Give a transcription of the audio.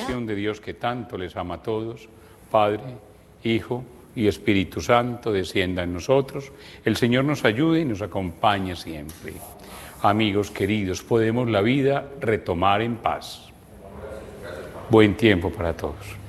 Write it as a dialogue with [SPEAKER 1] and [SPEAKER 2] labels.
[SPEAKER 1] bendición de Dios que tanto les ama a todos, Padre, Hijo y Espíritu Santo, descienda en nosotros. El Señor nos ayude y nos acompañe siempre. Amigos queridos, podemos la vida retomar en paz. Buen tiempo para todos.